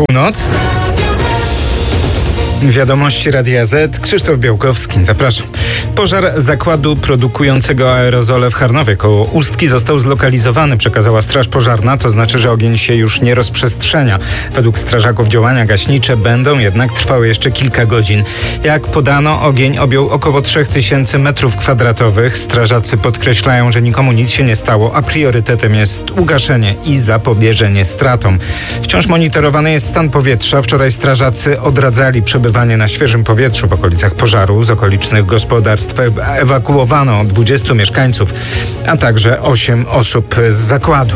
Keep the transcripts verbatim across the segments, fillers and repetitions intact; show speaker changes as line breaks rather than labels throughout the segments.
Północ. Wiadomości Radia Z. Krzysztof Białkowski, zapraszam. Pożar zakładu produkującego aerozole w Charnowie koło Ustki został zlokalizowany, przekazała Straż Pożarna. To znaczy, że ogień się już nie rozprzestrzenia. Według strażaków działania gaśnicze będą jednak trwały jeszcze kilka godzin. Jak podano, ogień objął około trzy tysiące metrów kwadratowych. Strażacy podkreślają, że nikomu nic się nie stało, a priorytetem jest ugaszenie i zapobieżenie stratom. Wciąż monitorowany jest stan powietrza. Wczoraj strażacy odradzali przebywanie na świeżym powietrzu w okolicach pożaru. Z okolicznych gospodarstw ewakuowano dwudziestu mieszkańców, a także osiem osób z zakładu.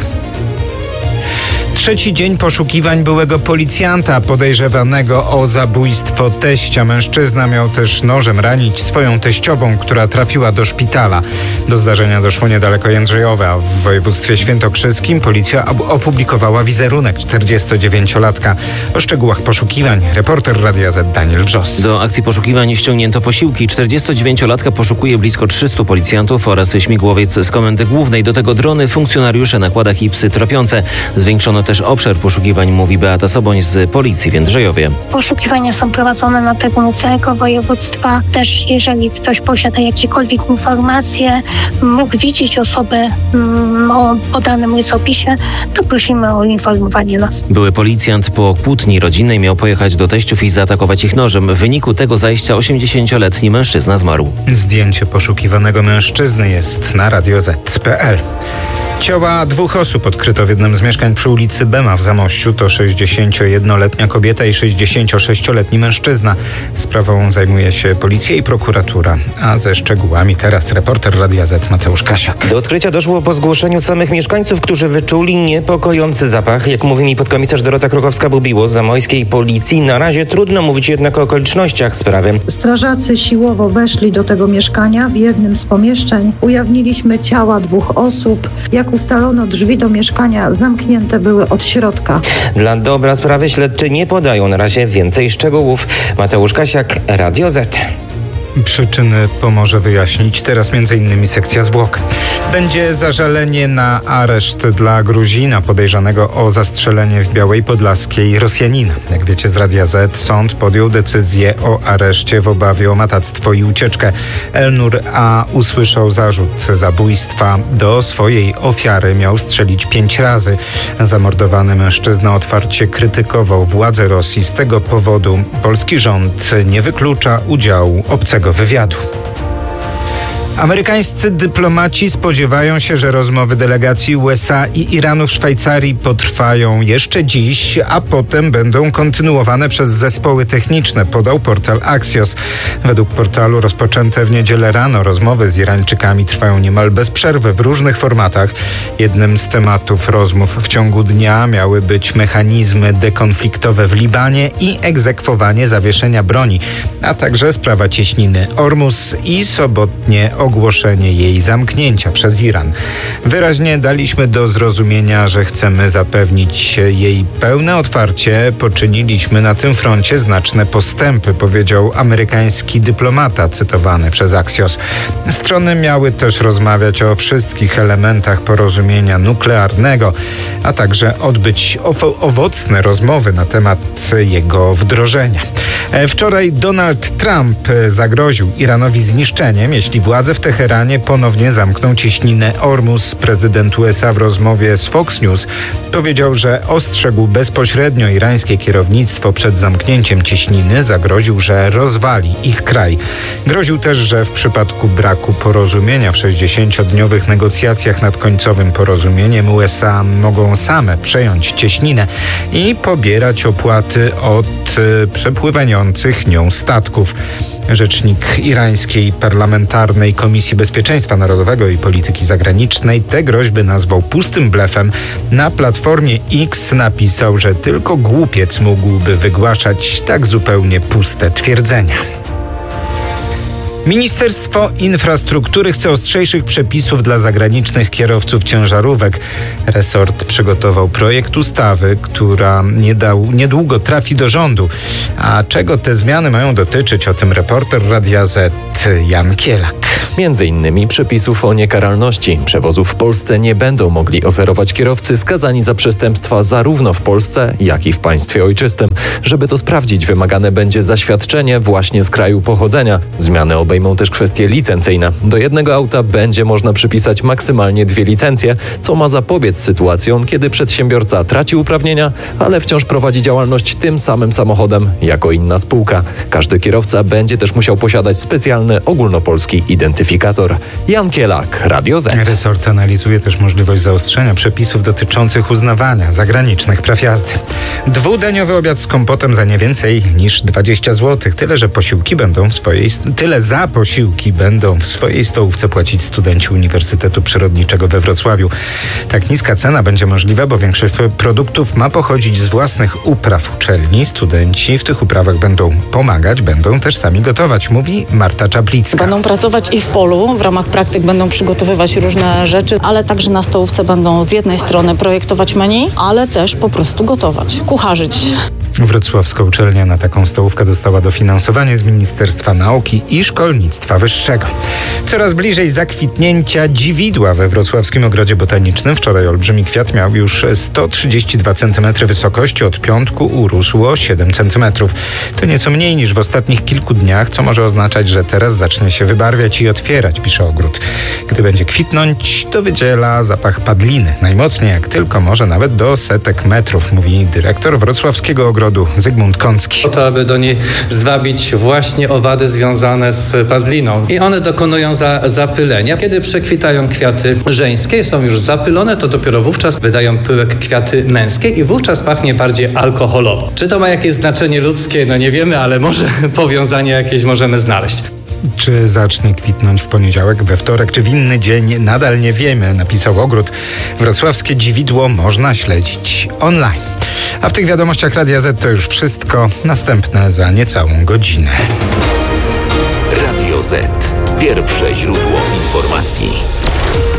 Trzeci dzień poszukiwań byłego policjanta podejrzewanego o zabójstwo teścia. Mężczyzna miał też nożem ranić swoją teściową, która trafiła do szpitala. Do zdarzenia doszło niedaleko Jędrzejowa, a w województwie świętokrzyskim policja opublikowała wizerunek czterdziestodziewięciolatka. O szczegółach poszukiwań reporter Radia Z Daniel Wrzos.
Do akcji poszukiwań ściągnięto posiłki. czterdziestodziewięciolatka poszukuje blisko trzystu policjantów oraz śmigłowiec z Komendy Głównej. Do tego drony, funkcjonariusze na kładach i psy tropiące. Zwiększono też obszar poszukiwań, mówi Beata Soboń z policji w Jędrzejowie.
Poszukiwania są prowadzone na terenie całego województwa. Też jeżeli ktoś posiada jakiekolwiek informacje, mógł widzieć osobę mm, o podanym rysopisie, to prosimy o informowanie nas.
Były policjant po kłótni rodzinnej miał pojechać do teściów i zaatakować ich nożem. W wyniku tego zajścia osiemdziesięcioletni mężczyzna zmarł.
Zdjęcie poszukiwanego mężczyzny jest na radio zet kropka pe el. Ciała dwóch osób odkryto w jednym z mieszkań przy ulicy Bema w Zamościu. To sześćdziesięciojednoletnia kobieta i sześćdziesięciosześcioletni mężczyzna. Sprawą zajmuje się policja i prokuratura. A ze szczegółami teraz reporter Radia Z Mateusz Kasiak.
Do odkrycia doszło po zgłoszeniu samych mieszkańców, którzy wyczuli niepokojący zapach. Jak mówi mi podkomisarz Dorota Krokowska-Bubiło z zamojskiej policji, na razie trudno mówić jednak o okolicznościach sprawy.
Strażacy siłowo weszli do tego mieszkania. W jednym z pomieszczeń ujawniliśmy ciała dwóch osób. Jak ustalono, drzwi do mieszkania zamknięte były od środka.
Dla dobra sprawy śledczy nie podają na razie więcej szczegółów. Mateusz Kasiak, Radio Z.
Przyczyny pomoże wyjaśnić teraz m.in. sekcja zwłok. Będzie zażalenie na areszt dla Gruzina podejrzanego o zastrzelenie w Białej Podlaskiej Rosjanina. Jak wiecie z Radia Z, sąd podjął decyzję o areszcie w obawie o matactwo i ucieczkę. Elnur A. usłyszał zarzut zabójstwa. Do swojej ofiary miał strzelić pięć razy. Zamordowany mężczyzna otwarcie krytykował władze Rosji. Z tego powodu polski rząd nie wyklucza udziału obcego wywiadu. Amerykańscy dyplomaci spodziewają się, że rozmowy delegacji U S A i Iranu w Szwajcarii potrwają jeszcze dziś, a potem będą kontynuowane przez zespoły techniczne, podał portal Axios. Według portalu rozpoczęte w niedzielę rano rozmowy z Irańczykami trwają niemal bez przerwy w różnych formatach. Jednym z tematów rozmów w ciągu dnia miały być mechanizmy dekonfliktowe w Libanie i egzekwowanie zawieszenia broni, a także sprawa cieśniny Ormus i sobotnie ogłoszenie jej zamknięcia przez Iran. Wyraźnie daliśmy do zrozumienia, że chcemy zapewnić jej pełne otwarcie. Poczyniliśmy na tym froncie znaczne postępy, powiedział amerykański dyplomata cytowany przez Axios. Strony miały też rozmawiać o wszystkich elementach porozumienia nuklearnego, a także odbyć owo- owocne rozmowy na temat jego wdrożenia. Wczoraj Donald Trump zagroził Iranowi zniszczeniem, jeśli władze w Teheranie ponownie zamkną cieśninę Ormus. Prezydent U S A w rozmowie z Fox News powiedział, że ostrzegł bezpośrednio irańskie kierownictwo przed zamknięciem cieśniny. Zagroził, że rozwali ich kraj. Groził też, że w przypadku braku porozumienia w sześćdziesięciodniowych negocjacjach nad końcowym porozumieniem U S A mogą same przejąć cieśninę i pobierać opłaty od y, przepływających nią statków. Rzecznik irańskiej parlamentarnej Komisji Bezpieczeństwa Narodowego i Polityki Zagranicznej te groźby nazwał pustym blefem. Na platformie X napisał, że tylko głupiec mógłby wygłaszać tak zupełnie puste twierdzenia. Ministerstwo Infrastruktury chce ostrzejszych przepisów dla zagranicznych kierowców ciężarówek. Resort przygotował projekt ustawy, która niedługo trafi do rządu. A czego te zmiany mają dotyczyć? O tym reporter Radia Z Jan Kielak.
Między innymi przepisów o niekaralności. Przewozów w Polsce nie będą mogli oferować kierowcy skazani za przestępstwa zarówno w Polsce, jak i w państwie ojczystym. Żeby to sprawdzić, wymagane będzie zaświadczenie właśnie z kraju pochodzenia. Zmiany obejmą też kwestie licencyjne. Do jednego auta będzie można przypisać maksymalnie dwie licencje, co ma zapobiec sytuacjom, kiedy przedsiębiorca traci uprawnienia, ale wciąż prowadzi działalność tym samym samochodem jako inna spółka. Każdy kierowca będzie też musiał posiadać specjalny ogólnopolski identyfikator. Jan Kielak, Radio Z.
Resort analizuje też możliwość zaostrzenia przepisów dotyczących uznawania zagranicznych praw jazdy. Dwudaniowy obiad z kompotem za nie więcej niż dwadzieścia złotych. Tyle, że posiłki będą w swojej, tyle za posiłki będą w swojej stołówce płacić studenci Uniwersytetu Przyrodniczego we Wrocławiu. Tak niska cena będzie możliwa, bo większość produktów ma pochodzić z własnych upraw uczelni. Studenci w tych uprawach będą pomagać, będą też sami gotować, mówi Marta Czaplicka.
Będą pracować i w polu, w ramach praktyk będą przygotowywać różne rzeczy, ale także na stołówce będą z jednej strony projektować menu, ale też po prostu gotować, kucharzyć.
Wrocławska uczelnia na taką stołówkę dostała dofinansowanie z Ministerstwa Nauki i Szkolnictwa Wyższego. Coraz bliżej zakwitnięcia dziwidła we wrocławskim ogrodzie botanicznym. Wczoraj olbrzymi kwiat miał już sto trzydzieści dwa centymetry wysokości, od piątku urósł o siedem centymetrów. To nieco mniej niż w ostatnich kilku dniach, co może oznaczać, że teraz zacznie się wybarwiać i otwierać, pisze ogród. Gdy będzie kwitnąć, to wydziela zapach padliny. Najmocniej jak tylko może, nawet do setek metrów, mówi dyrektor wrocławskiego ogrodu Zygmunt Kącki.
Po to, aby do niej zwabić właśnie owady związane z padliną. I one dokonują za, zapylenia. Kiedy przekwitają kwiaty żeńskie, są już zapylone, to dopiero wówczas wydają pyłek kwiaty męskie i wówczas pachnie bardziej alkoholowo. Czy to ma jakieś znaczenie ludzkie? No nie wiemy, ale może powiązanie jakieś możemy znaleźć.
Czy zacznie kwitnąć w poniedziałek, we wtorek, czy w inny dzień? Nadal nie wiemy, napisał ogród. Wrocławskie dziwidło można śledzić online. A w tych wiadomościach Radia Z to już wszystko. Następne za niecałą godzinę.
Radio Z. Pierwsze źródło informacji.